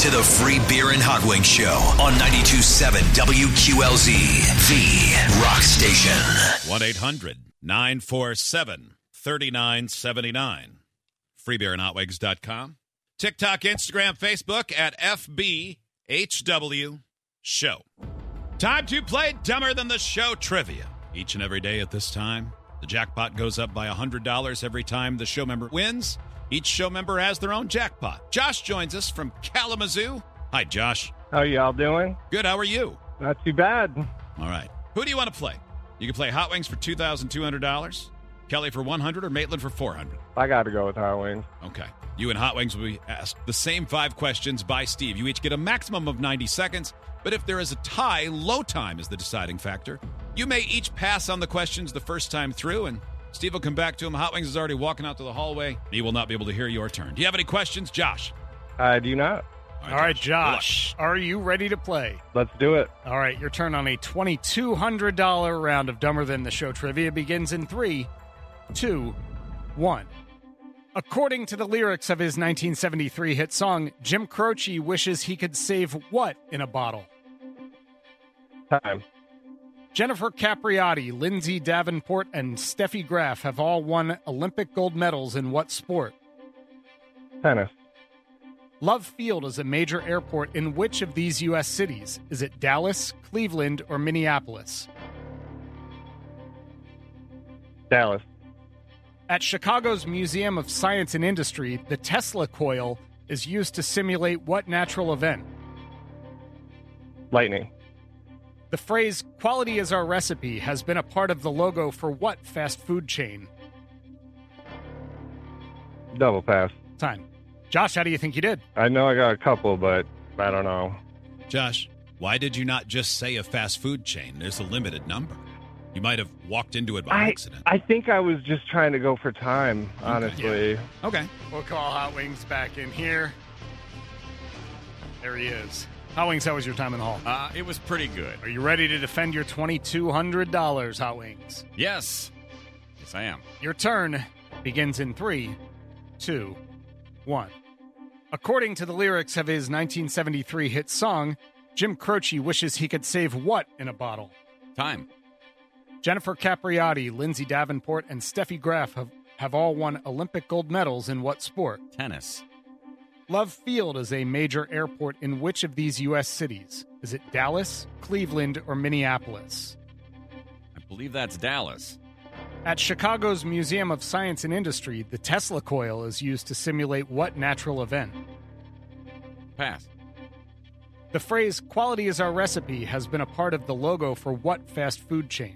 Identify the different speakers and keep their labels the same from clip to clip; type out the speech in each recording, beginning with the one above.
Speaker 1: to the Free Beer and Hot Wings Show on 92.7 WQLZ, the rock station.
Speaker 2: 1-800-947-3979. FreeBeerandHotWings.com. TikTok, Instagram, Facebook at FBHW Show. Time to play Dumber Than the Show trivia. Each and every day at this time, the jackpot goes up by $100 every time the show member wins. Each show member has their own jackpot. Josh joins us from Kalamazoo. Hi, Josh.
Speaker 3: How y'all doing?
Speaker 2: Good. How are you?
Speaker 3: Not too bad.
Speaker 2: All right. Who do you want to play? You can play Hot Wings for $2,200, Kelly for $100, or Maitland for $400.
Speaker 3: I got to go with Hot Wings.
Speaker 2: Okay. You and Hot Wings will be asked the same 5 questions by Steve. You each get a maximum of 90 seconds, but if there is a tie, low time is the deciding factor. You may each pass on the questions the first time through, and Steve will come back to him. Hot Wings is already walking out to the hallway. He will not be able to hear your turn. Do you have any questions, Josh?
Speaker 3: I do not.
Speaker 4: All right, Josh, are you ready to play?
Speaker 3: Let's do it.
Speaker 4: All right, your turn on a $2,200 round of Dumber Than the Show trivia begins in 3, 2, 1. According to the lyrics of his 1973 hit song, Jim Croce wishes he could save what in a bottle?
Speaker 3: Time.
Speaker 4: Jennifer Capriati, Lindsay Davenport, and Steffi Graf have all won Olympic gold medals in what sport?
Speaker 3: Tennis.
Speaker 4: Love Field is a major airport in which of these U.S. cities? Is it Dallas, Cleveland, or Minneapolis?
Speaker 3: Dallas.
Speaker 4: At Chicago's Museum of Science and Industry, the Tesla coil is used to simulate what natural event?
Speaker 3: Lightning.
Speaker 4: The phrase, quality is our recipe, has been a part of the logo for what fast food chain?
Speaker 3: Double pass.
Speaker 4: Time. Josh, how do you think you did?
Speaker 3: I know I got a couple, but I don't know.
Speaker 2: Josh, why did you not just say a fast food chain? There's a limited number. You might have walked into it by accident.
Speaker 3: I think I was just trying to go for time, honestly.
Speaker 2: Okay.
Speaker 4: We'll call Hot Wings back in here. There he is. Hot Wings, how was your time in the hall?
Speaker 5: It was pretty good.
Speaker 4: Are you ready to defend your $2,200, Hot Wings?
Speaker 5: Yes. Yes, I am.
Speaker 4: Your turn begins in 3, 2, 1. According to the lyrics of his 1973 hit song, Jim Croce wishes he could save what in a bottle?
Speaker 5: Time.
Speaker 4: Jennifer Capriati, Lindsay Davenport, and Steffi Graf have all won Olympic gold medals in what sport?
Speaker 5: Tennis.
Speaker 4: Love Field is a major airport in which of these U.S. cities? Is it Dallas, Cleveland, or Minneapolis?
Speaker 5: I believe that's Dallas.
Speaker 4: At Chicago's Museum of Science and Industry, the Tesla coil is used to simulate what natural event?
Speaker 5: Pass.
Speaker 4: The phrase, quality is our recipe, has been a part of the logo for what fast food chain?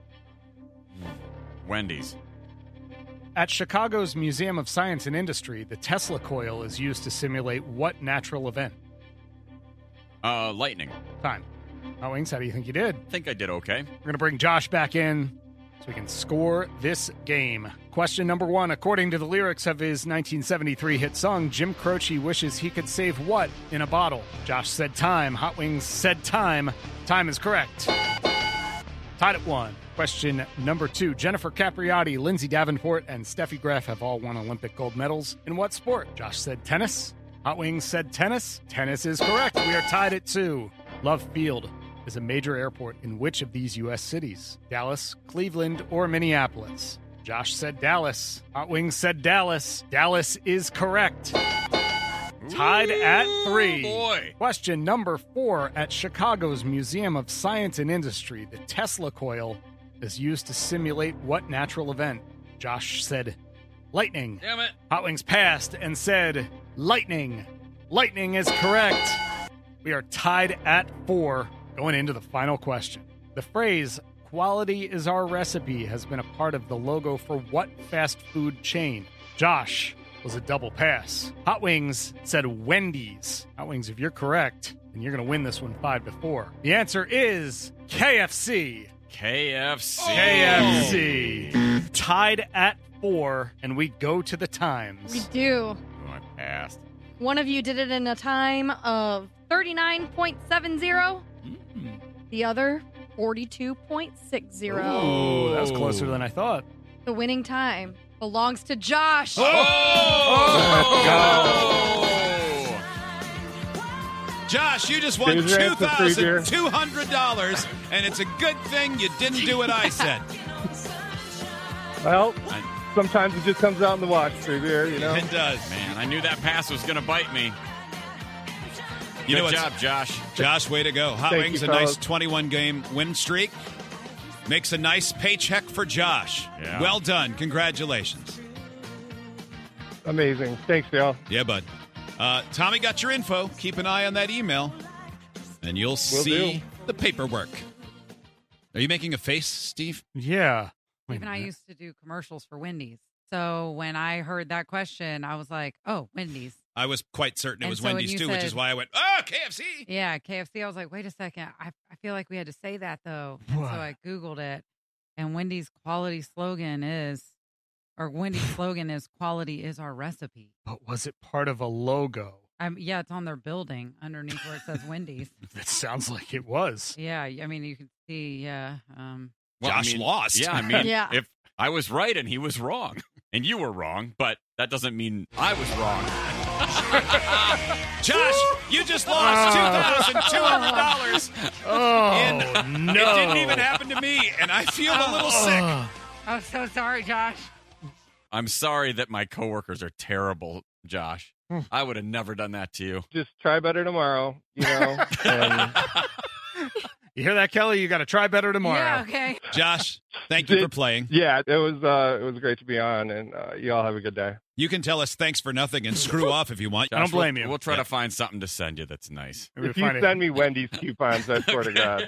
Speaker 5: Wendy's.
Speaker 4: At Chicago's Museum of Science and Industry, the Tesla coil is used to simulate what natural event?
Speaker 5: Lightning.
Speaker 4: Time. Hot Wings, how do you think you did?
Speaker 5: I think I did okay.
Speaker 4: We're going to bring Josh back in so we can score this game. Question number 1. According to the lyrics of his 1973 hit song, Jim Croce wishes he could save what in a bottle? Josh said time. Hot Wings said time. Time is correct. Tied at 1. Question number 2. Jennifer Capriati, Lindsay Davenport, and Steffi Graf have all won Olympic gold medals in what sport? Josh said tennis. Hot Wings said tennis. Tennis is correct. We are tied at 2. Love Field is a major airport in which of these U.S. cities? Dallas, Cleveland, or Minneapolis? Josh said Dallas. Hot Wings said Dallas. Dallas is correct. Tied at 3.
Speaker 5: Boy.
Speaker 4: Question number 4. At Chicago's Museum of Science and Industry, the Tesla coil is used to simulate what natural event? Josh said lightning.
Speaker 5: Damn it.
Speaker 4: Hot Wings passed and said lightning. Lightning is correct. We are tied at 4 going into the final question. The phrase, quality is our recipe, has been a part of the logo for what fast food chain? Josh was a double pass. Hot Wings said Wendy's. Hot Wings, if you're correct, then you're going to win this one 5-4. The answer is KFC.
Speaker 5: KFC.
Speaker 4: KFC. Tied at 4, and we go to the times.
Speaker 6: We do.
Speaker 5: Oh, I passed.
Speaker 6: One of you did it in a time of 39.70. The other, 42.60.
Speaker 4: Ooh, that was closer than I thought.
Speaker 6: The winning time belongs to Josh.
Speaker 5: Oh!
Speaker 2: Josh, you just won
Speaker 3: Here's your answer, free beer.
Speaker 2: $2,200, and it's a good thing you didn't do what I said.
Speaker 3: Well, sometimes it just comes out in the wash, free beer, you know?
Speaker 2: It does.
Speaker 5: Man, I knew that pass was going to bite me.
Speaker 2: You know
Speaker 5: Good
Speaker 2: what's-
Speaker 5: job, Josh.
Speaker 2: Josh, way to go. Hot
Speaker 3: Thank
Speaker 2: Wings,
Speaker 3: you,
Speaker 2: a nice
Speaker 3: fellas.
Speaker 2: 21-game win streak. Makes a nice paycheck for Josh.
Speaker 5: Yeah.
Speaker 2: Well done. Congratulations.
Speaker 3: Amazing. Thanks, y'all.
Speaker 2: Yeah, bud. Tommy got your info. Keep an eye on that email, and you'll see
Speaker 3: do.
Speaker 2: the paperwork. Are you making a face, Steve?
Speaker 4: Yeah. Wait a
Speaker 7: Even I
Speaker 4: minute.
Speaker 7: used to do commercials for Wendy's. So when I heard that question, I was like, oh, Wendy's.
Speaker 2: I was quite certain it
Speaker 7: And
Speaker 2: was
Speaker 7: so when
Speaker 2: Wendy's,
Speaker 7: you
Speaker 2: too, which
Speaker 7: said-
Speaker 2: is why I went, oh, KFC.
Speaker 7: Yeah, KFC. I was like, wait a second. I feel like we had to say that, though. And
Speaker 4: What?
Speaker 7: so I Googled it. And Wendy's quality slogan is, or Wendy's slogan is, quality is our recipe.
Speaker 4: But was it part of a logo?
Speaker 7: Yeah, it's on their building underneath where it says Wendy's.
Speaker 4: It sounds like it was.
Speaker 7: Yeah, I mean, you can see, yeah.
Speaker 5: Well,
Speaker 2: Josh lost.
Speaker 5: Yeah, I mean,
Speaker 6: Yeah.
Speaker 5: if I was right and he was wrong, and you were wrong, but that doesn't mean I was wrong.
Speaker 2: Josh, you just lost $2,200.
Speaker 4: Oh, no.
Speaker 2: It didn't even happen to me, and I feel a little sick.
Speaker 7: I'm so sorry, Josh.
Speaker 5: I'm sorry that my coworkers are terrible, Josh. I would have never done that to you.
Speaker 3: Just try better tomorrow, you know? And
Speaker 4: You hear that, Kelly? You got to try better tomorrow.
Speaker 7: Yeah, okay.
Speaker 2: Josh, thank you for playing.
Speaker 3: yeah, it was great to be on, and you all have a good day.
Speaker 2: You can tell us thanks for nothing and screw off if you want.
Speaker 4: I don't
Speaker 5: Josh,
Speaker 4: blame
Speaker 5: we'll,
Speaker 4: you.
Speaker 5: We'll try
Speaker 2: Yeah.
Speaker 5: to find something to send you that's nice.
Speaker 4: Maybe
Speaker 3: If you
Speaker 4: find it-
Speaker 3: send me Wendy's coupons, I swear to God.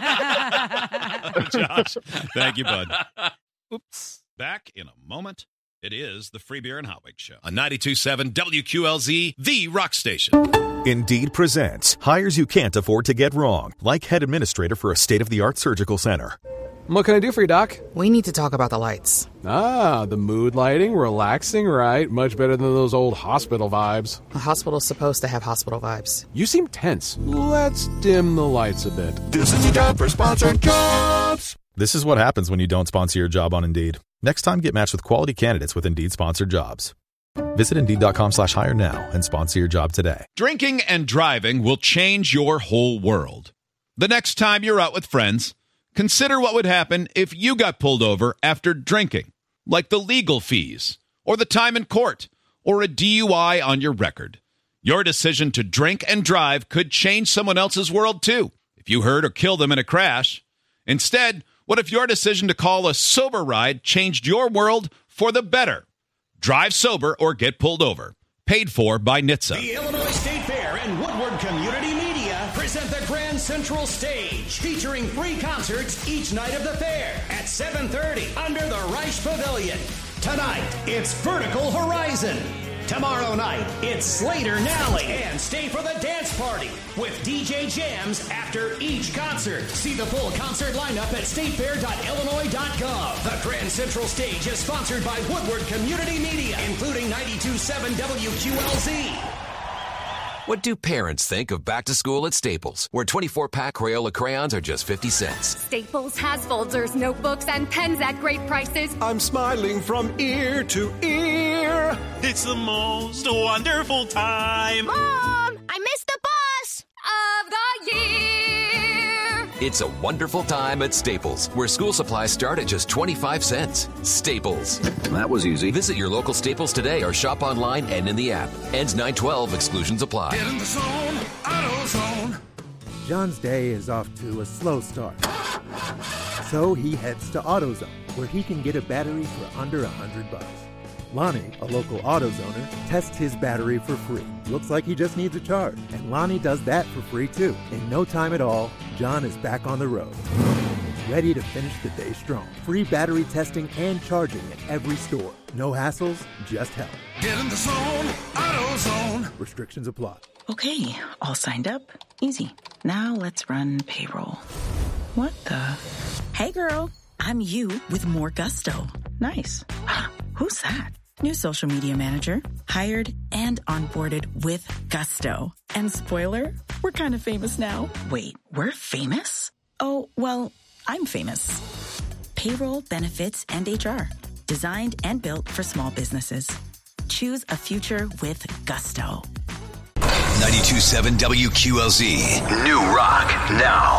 Speaker 2: Josh, thank you, bud.
Speaker 4: Oops.
Speaker 2: Back in a moment. It is the Free Beer and Hot Wings Show on 92.7 WQLZ, the rock station.
Speaker 8: Indeed presents hires you can't afford to get wrong, like head administrator for a state-of-the-art surgical center.
Speaker 9: What can I do for you, Doc?
Speaker 10: We need to talk about the lights.
Speaker 9: Ah, the mood lighting, relaxing, right? Much better than those old hospital vibes.
Speaker 10: A hospital's supposed to have hospital vibes.
Speaker 9: You seem tense. Let's dim the lights a bit.
Speaker 8: This is your job for sponsored jobs. This is what happens when you don't sponsor your job on Indeed. Next time, get matched with quality candidates with Indeed sponsored jobs. Visit Indeed.com/hire now and sponsor your job today.
Speaker 2: Drinking and driving will change your whole world. The next time you're out with friends, consider what would happen if you got pulled over after drinking, like the legal fees, or the time in court, or a DUI on your record. Your decision to drink and drive could change someone else's world, too, if you hurt or killed them in a crash. Instead, what if your decision to call a sober ride changed your world for the better? Drive sober or get pulled over. Paid for by NHTSA.
Speaker 11: The Illinois State Fair and Woodward Community Media present the Grand Central Stage, featuring free concerts each night of the fair at 7:30 under the Reich Pavilion. Tonight, it's Vertical Horizon. Tomorrow night, it's Slater Nally. And stay for the dance party with DJ Jams after each concert. See the full concert lineup at statefair.illinois.gov. The Grand Central Stage is sponsored by Woodward Community Media, including 92.7 WQLZ.
Speaker 12: What do parents think of back to school at Staples, where 24-pack Crayola crayons are just 50 cents?
Speaker 13: Staples has folders, notebooks, and pens at great prices.
Speaker 11: I'm smiling from ear to ear.
Speaker 14: It's the most wonderful time.
Speaker 13: Mom, I missed the bus of the year.
Speaker 12: It's a wonderful time at Staples, where school supplies start at just 25 cents. Staples. That was easy. Visit your local Staples today or shop online and in the app. Ends 9/12. Exclusions apply.
Speaker 11: Get in the zone, AutoZone.
Speaker 15: John's day is off to a slow start. So he heads to AutoZone, where he can get a battery for under $100. Lonnie, a local AutoZoner, tests his battery for free. Looks like he just needs a charge. And Lonnie does that for free too. In no time at all, John is back on the road. Ready to finish the day strong. Free battery testing and charging at every store. No hassles, just help.
Speaker 11: Get in the zone, AutoZone.
Speaker 15: Restrictions apply.
Speaker 16: Okay, all signed up. Easy. Now let's run payroll. What the? Hey girl, I'm you with more gusto. Nice. Who's that? New social media manager. Hired and onboarded with gusto. And spoiler, we're kind of famous now. Wait, we're famous? Oh, well, I'm famous. Payroll, benefits, and HR. Designed and built for small businesses. Choose a future with gusto.
Speaker 1: 92.7 WQLZ. New rock now.